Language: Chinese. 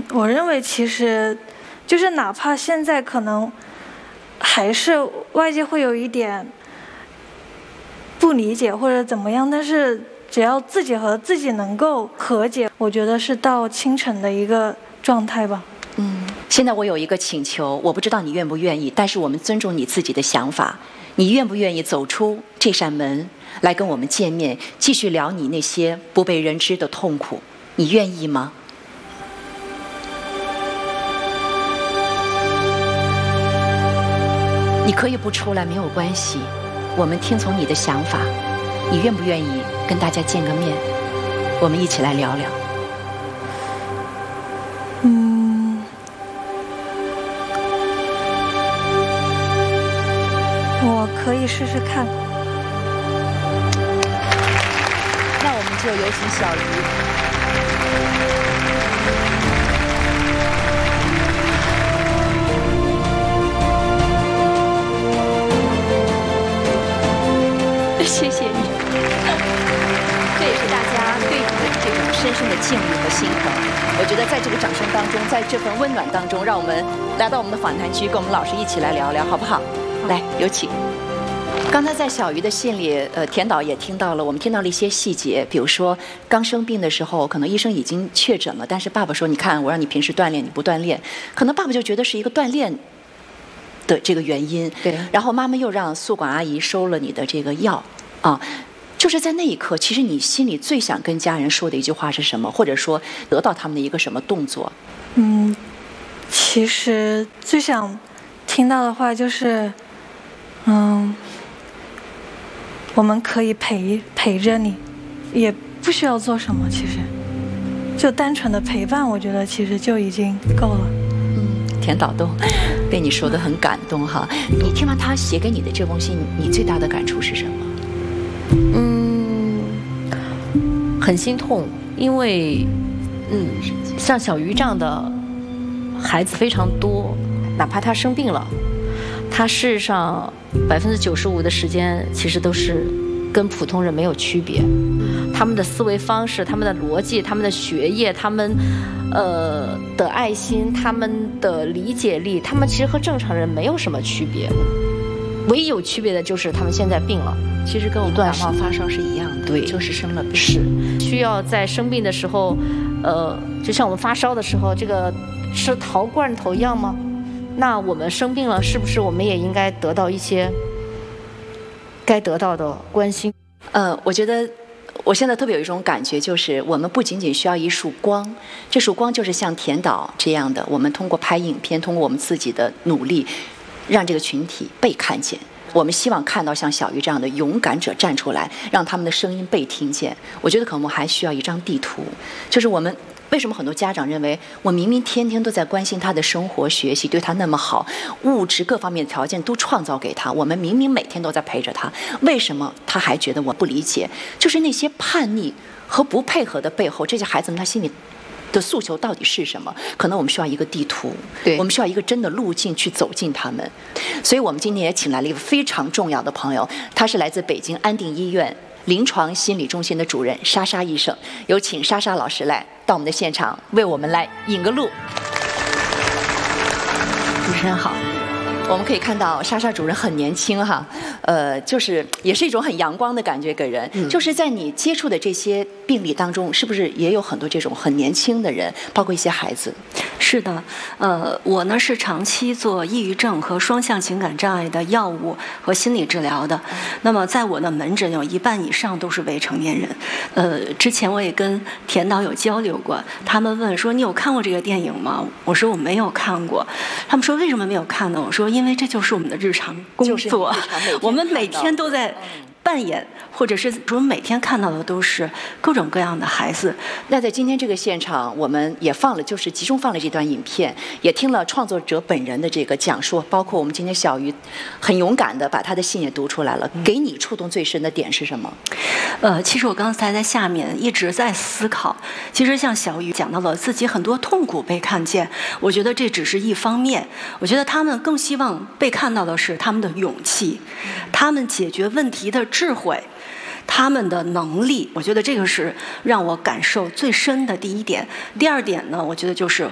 我认为其实就是哪怕现在可能还是外界会有一点不理解或者怎么样，但是只要自己和自己能够和解，我觉得是到清晨的一个状态吧。 现在我有一个请求，我不知道你愿不愿意，但是我们尊重你自己的想法。你愿不愿意走出这扇门，来跟我们见面，继续聊你那些不被人知的痛苦？你愿意吗？你可以不出来，没有关系，我们听从你的想法。你愿不愿意跟大家见个面，我们一起来聊聊？ 我可以试试看。 那我们就有请小鱼。谢谢你，这也是大家对你的这种深深的敬意和心疼。我觉得在这个掌声当中，在这份温暖当中，让我们来到我们的访谈区，跟我们老师一起来聊聊，好不好？来，有请。刚才在小鱼的信里，田导也听到了，我们听到了一些细节，比如说刚生病的时候，可能医生已经确诊了，但是爸爸说：“你看，我让你平时锻炼，你不锻炼。”可能爸爸就觉得是一个锻炼的这个原因。 对。 然后妈妈又让宿管阿姨收了你的这个药，就是在那一刻，其实你心里最想跟家人说的一句话是什么？或者说得到他们的一个什么动作？ 其实最想听到的话就是，我们可以陪着你，也不需要做什么，其实就单纯的陪伴，我觉得其实就已经够了。 田导都被你说得很感动哈。你听完他写给你的这封信，你最大的感触是什么？ 很心痛，因为像小鱼这样的孩子非常多，哪怕他生病了，他事实上95%的时间其实都是跟普通人没有区别。他们的思维方式、他们的逻辑、他们的学业、他们的爱心、他们的理解力，他们其实和正常人没有什么区别。唯一有区别的就是他们现在病了， 其实跟我们感冒发烧是一样的， 对， 就是生了病， 是需要在生病的时候，就像我们发烧的时候，这个吃桃罐头药吗？那我们生病了，是不是我们也应该得到一些该得到的关心？ 我觉得我现在特别有一种感觉，就是我们不仅仅需要一束光，这束光就是像田导这样的，我们通过拍影片，通过我们自己的努力，让这个群体被看见。我们希望看到像小鱼这样的勇敢者站出来，让他们的声音被听见。我觉得可能我们还需要一张地图，就是我们为什么很多家长认为我明明天天都在关心他的生活学习，对他那么好，物质各方面的条件都创造给他，我们明明每天都在陪着他，为什么他还觉得我不理解？就是那些叛逆和不配合的背后，这些孩子们他心里的诉求到底是什么？可能我们需要一个地图， 对， 我们需要一个真的路径去走进他们。所以我们今天也请来了一个非常重要的朋友，他是来自北京安定医院临床心理中心的主任莎莎医生。有请莎莎老师来到我们的现场，为我们来引个路。 主持人好。 我们可以看到莎莎主任很年轻哈，就是也是一种很阳光的感觉给人。就是在你接触的这些病例当中，是不是也有很多这种很年轻的人，包括一些孩子？ 是的，我呢是长期做抑郁症和双向情感障碍的药物和心理治疗的。那么在我的门诊有一半以上都是未成年人。之前我也跟田导有交流过，他们问说你有看过这个电影吗？我说我没有看过。他们说为什么没有看呢？我说因为这就是我们的日常工作，我们每天都在扮演，或者是我们每天看到的都是各种各样的孩子。 那在今天这个现场，我们也放了，就是集中放了这段影片，也听了创作者本人的这个讲述，包括我们今天小鱼很勇敢的把他的信也读出来了。给你触动最深的点是什么？ 其实我刚才在下面一直在思考，其实像小鱼讲到了自己很多痛苦被看见，我觉得这只是一方面，我觉得他们更希望被看到的是他们的勇气，他们解决问题的智慧，他们的能力。我觉得这个是让我感受最深的第一点。第二点呢，我觉得就是